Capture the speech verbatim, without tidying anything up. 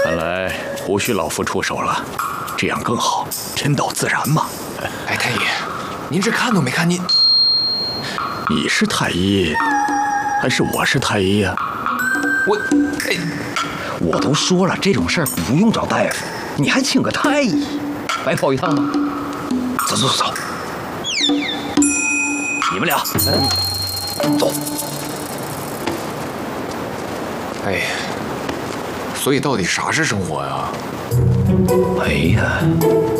看来无需老夫出手了，这样更好，天道自然嘛。 哎，太医，您这看都没看，您你是太医，还是我是太医呀？ 我哎， 我都说了，这种事儿不用找大夫，你还请个太医，白跑一趟吗？走走走，你们俩，走。 哎，所以到底啥是生活呀？ 哎呀，